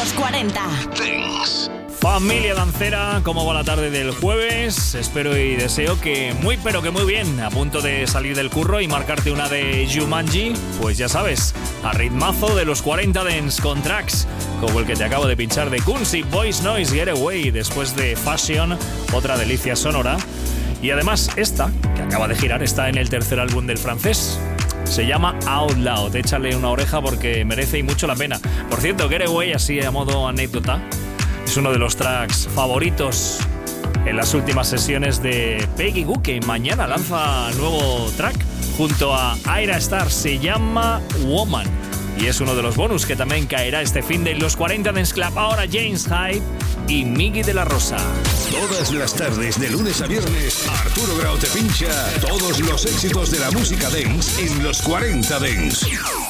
los 40. Dance. Familia dancera, ¿cómo va la tarde del jueves? Espero y deseo que pero que muy bien. A punto de salir del curro y marcarte una de Jumanji, pues ya sabes, a ritmazo de los 40 Dance con tracks como el que te acabo de pinchar de Kunzi, Voice Noise Getaway, después de Fashion, otra delicia sonora. Y además esta, que acaba de girar, está en el tercer álbum del francés. Se llama Out Loud, échale una oreja porque merece y mucho la pena. Por cierto, Getaway, así a modo anécdota, es uno de los tracks favoritos en las últimas sesiones de Peggy Gou, que mañana lanza nuevo track junto a Ayra Starr, se llama Woman. Y es uno de los bonus que también caerá este fin de los 40 Dance Club. Ahora James Hype y Miggy de la Rosa. Todas las tardes, de lunes a viernes, Arturo Grau te pincha todos los éxitos de la música dance en los 40 Dance.